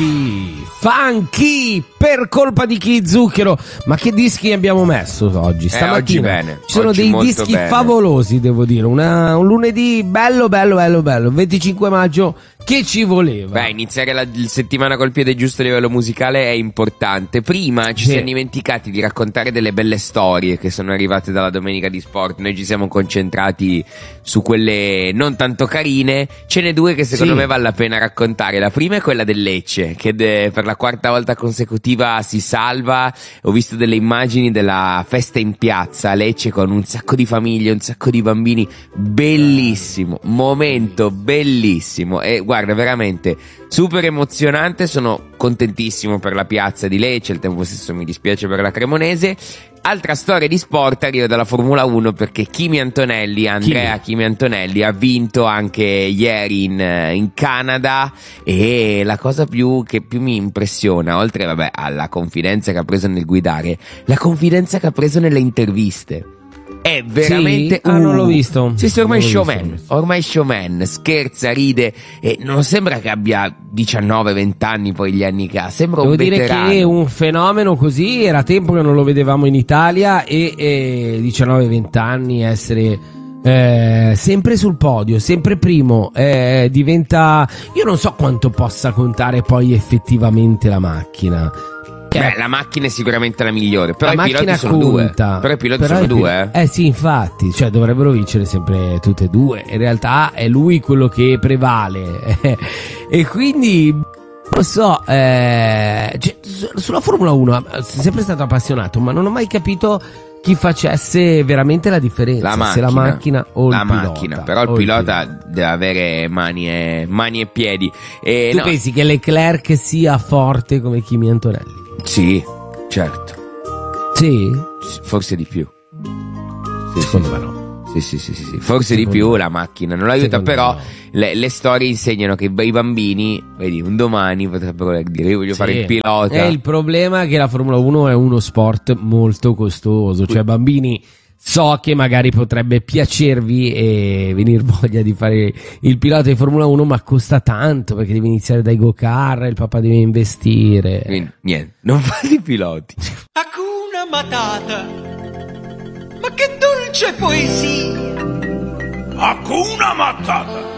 Funky per colpa di chi Zucchero. Ma che dischi abbiamo messo oggi? Stamattina oggi bene. Ci sono Oggi dei dischi bene. favolosi, devo dire. Un lunedì bello. 25 maggio, che ci voleva? Beh, iniziare la settimana col piede giusto a livello musicale è importante. Prima ci siamo dimenticati di raccontare delle belle storie che sono arrivate dalla domenica di sport. Noi ci siamo concentrati su quelle non tanto carine. Ce n'è due che secondo me vale la pena raccontare. La prima è quella del Lecce, che per la quarta volta consecutiva si salva. Ho visto delle immagini della festa in piazza a Lecce con un sacco di famiglie, un sacco di bambini. Bellissimo, momento bellissimo. E guarda, veramente super emozionante. Sono contentissimo per la piazza di Lecce, al tempo stesso mi dispiace per la Cremonese. Altra storia di sport arriva dalla Formula 1, perché Andrea Kimi Antonelli ha vinto anche ieri in Canada. E la cosa che più mi impressiona, oltre alla confidenza che ha preso nel guidare, la confidenza che ha preso nelle interviste. È veramente non l'ho visto. Sì, ormai showman, scherza, ride, e non sembra che abbia 19-20 anni poi gli anni che ha, sembra un veterano. Devo dire che un fenomeno così era tempo che non lo vedevamo in Italia, e 19-20 anni essere sempre sul podio, sempre primo, diventa, io non so quanto possa contare poi effettivamente la macchina. Beh, la macchina è sicuramente la migliore, però la i piloti sono conta. due. Però i piloti sono due. Sì, infatti, cioè dovrebbero vincere sempre tutte e due. In realtà è lui quello che prevale. E quindi non lo so, sulla Formula 1 sono sempre stato appassionato, ma non ho mai capito chi facesse veramente la differenza, se la macchina o il pilota. Macchina, però il pilota deve avere mani e piedi. Tu pensi che Leclerc sia forte come Kimi Antonelli? Sì, certo. Sì? Forse di più. Secondo me no. Sì. Forse di più la macchina non l'aiuta, però le storie insegnano che i bambini, vedi, un domani potrebbero dire: io voglio fare il pilota. Il problema è che la Formula 1 è uno sport molto costoso, cioè bambini, so che magari potrebbe piacervi e venir voglia di fare il pilota di Formula 1, ma costa tanto, perché devi iniziare dai go-kart, il papà deve investire. Quindi, niente, non fate i piloti. Hakuna Matata, ma che dolce poesia! Hakuna Matata,